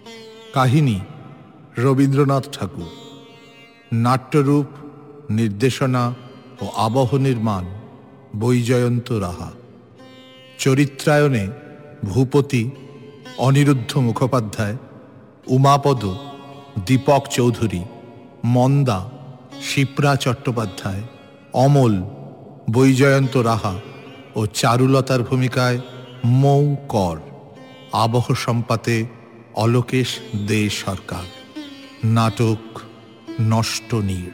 কাহিনী রবীন্দ্রনাথ ঠাকুর। নাট্যরূপ, নির্দেশনা ও আবহ নির্মাণ বৈজয়ন্ত রাহা। চরিত্রায়নে ভূপতি অনিরুদ্ধ মুখোপাধ্যায়, উমাপদ দীপক চৌধুরী, মন্দা শিপ্রা চট্টোপাধ্যায়, অমল বৈজয়ন্ত রাহা ও চারুলতার ভূমিকায় মৌ কর। আবহ সম্পাতে অলোকেশ দে সরকার। নাটক নষ্ট নীড়।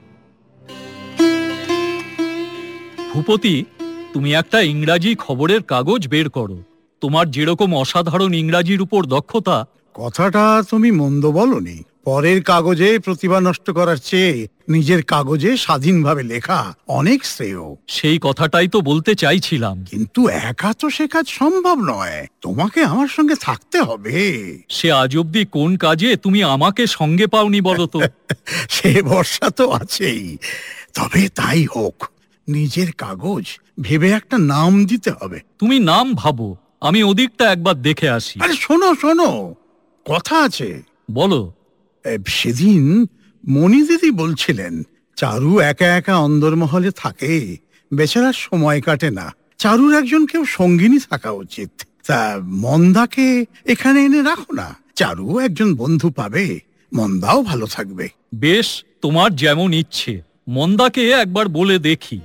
ভূপতি, তুমি একটা ইংরাজি খবরের কাগজ বের করো। তোমার যেরকম অসাধারণ ইংরাজির উপর দক্ষতা। কথাটা তুমি মন্দ বলনি। পরের কাগজে প্রতিভা নষ্ট করার চেয়ে নিজের কাগজে স্বাধীনভাবে লেখা অনেক শ্রেয়। সেই কথাটাই তো বলতে চাইছিলাম। কিন্তু একা তো সে কাজ সম্ভব নয়, তোমাকে আমার সঙ্গে থাকতে হবে। সে আজ অব্দি কোন কাজে তুমি আমাকে সঙ্গে পাওনি বলো তো? সে ভরসা তো আছেই। তবে তাই হোক, নিজের কাগজ ভেবে একটা নাম দিতে হবে। তুমি নাম ভাবো, আমি ওদিকটা একবার দেখে আসি। আরে শোনো শোনো, কথা আছে। বলো। সেদিন মণি দিদি বলছিলেন চারু একা একা অন্দরমহলে থাকে, বেচারার সময় কাটে না। চারুর একজন কেউ সঙ্গিনী থাকা উচিত। তা মন্দাকে এখানে এনে রাখো না, চারু একজন বন্ধু পাবে, মন্দাও ভালো থাকবে। বেশ, তোমার যেমন ইচ্ছে। মন্দাকে একবার বলে দেখি।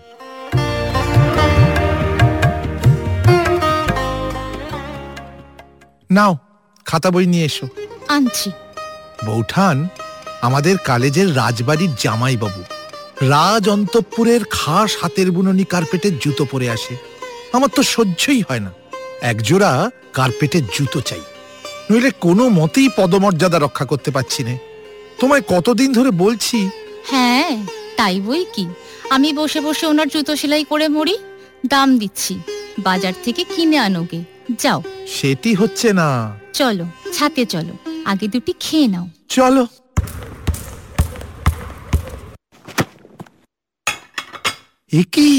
নাও, খাতা বই নিয়ে এসো। আনছি। বৌঠান আমাদের কলেজের রাজবাড়ির জামাইবাবু। রাজ অন্তঃপুরের খাস হাতের বুননি কার্পেটের জুতো পরে আসে। আমার তো সহ্যই হয় না। একজোড়া কার্পেটের জুতো চাই, নইলে কোনো মতেই পদমর্যাদা রক্ষা করতে পারছি না। তোমায় কতদিন ধরে বলছি। হ্যাঁ, তাই বই কি, আমি বসে বসে ওনার জুতো সেলাই করে মরি। দাম দিচ্ছি, বাজার থেকে কিনে আনোগে। যাও। সেটি হচ্ছে না। চলো ছাতে চলো, আগে দুটি খেয়ে নাও। চলো। কি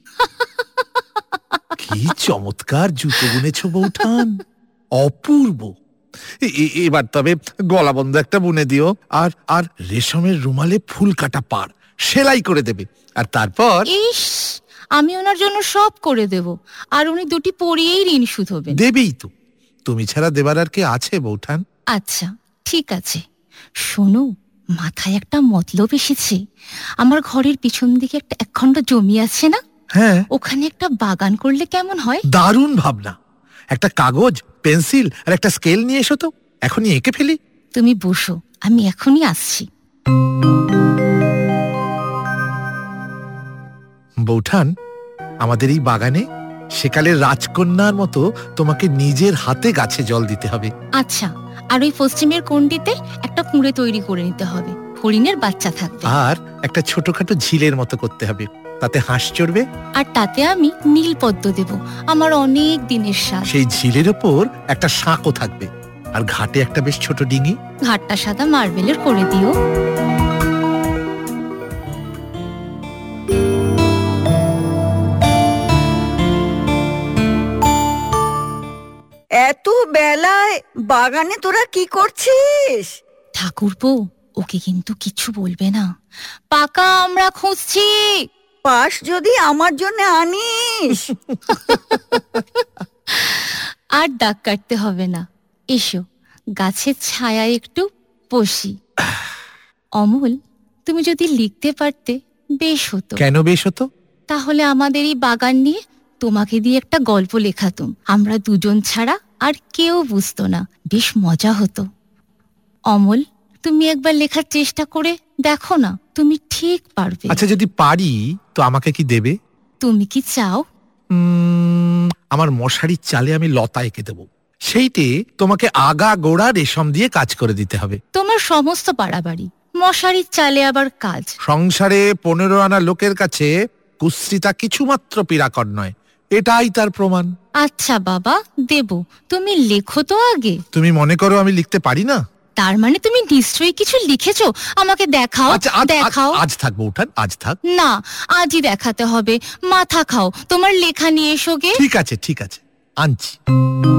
চমৎকার জুতো বুনেছ বৌঠান, অপূর্ব। এবার তবে গলা বন্ধ একটা বুনে দিও, আর আর রেশমের রুমালে ফুল কাটা পাড় সেলাই করে দেবে। আর তারপর ইস, আমি ওনার জন্য সব করে দেব, আর উনি দুটি পরিয়েই ঋণ শোধ হবেন। দেবেই তো, তুমি ছাড়া দেবার আর কে আছে বৌঠান? আচ্ছা ঠিক আছে। শোনো, মাথায় একটা মতলব এসেছে। আমার ঘরের পিছন দিকে একটা একখণ্ড জমি আছে না? হ্যাঁ, ওখানে একটা বাগান করলে কেমন হয়? দারুণ ভাবনা। একটা কাগজ, পেন্সিল আর একটা স্কেল নিয়ে এসো তো, এখনই এঁকে ফেলি। তুমি বসো, আমি এখনই আসছি। বৌঠান, আমাদের এই বাগানে সেকালের রাজকন্যার মতো তোমাকে নিজের হাতে গাছে জল দিতে হবে। আচ্ছা, আর ওই পশ্চিমের কোণটিতে একটা কুঁড়ে তৈরি করে নিতে হবে, হরিণের বাচ্চা থাকবে। আর একটা ছোটখাটো ঝিলের মতো করতে হবে, তাতে হাঁস চড়বে। আর তাতে আমি নীল পদ্ম দেব, আমার অনেক দিনের স্বাদ। সেই ঝিলের ওপর একটা শাঁকও থাকবে, আর ঘাটে একটা বেশ ছোট ডিঙি। ঘাটটা সাদা মার্বেলের করে দিও। এত বেলায় বাগানে তোরা কি করছিস? ঠাকুরপো, ওকে কিন্তু কিছু বলবে না। পাকা আমরা খুঁজছি। পাশ যদি আমার জন্য আনিস। আর দাগ কাটতে হবে না, এসো গাছের ছায়ায় একটু বসি। অমল, তুমি যদি লিখতে পারতে বেশ হতো। কেন বেশ হতো? তাহলে আমাদের এই বাগান নিয়ে তোমাকে দিয়ে একটা গল্প লেখাতুম। আমরা দুজন ছাড়া আর কেউ বুঝতো না, বেশ মজা হতো। অমল, তুমি একবার লেখার চেষ্টা করে দেখো না, তুমি ঠিক পারবে। আচ্ছা, যদি পারি তো আমাকে কি দেবে? তুমি কি চাও? আমার মশারির চালে আমি লতা এঁকে দেবো, সেইটে তোমাকে আগা গোড়া রেশম দিয়ে কাজ করে দিতে হবে। তোমার সমস্ত পাড়াবাড়ি মশারির চালে আবার কাজ? সংসারে 15 আনা লোকের কাছে কুশ্রিতা কিছুমাত্র পীড়াকর নয়, এটাই তার প্রমাণ। আচ্ছা বাবা, দেব, তুমি লেখো তো আগে। তুমি মনে করো আমি লিখতে পারি না? তার মানে তুমি নিশ্চয়ই কিছু লিখেছো, আমাকে দেখাও। আচ্ছা, দেখাও। আজ থাক বৌঠান, আজ থাক। না, আজই দেখাতে হবে। মাথা খাও, তোমার লেখা নিয়ে এসো গে। ঠিক আছে, ঠিক আছে, আনছি।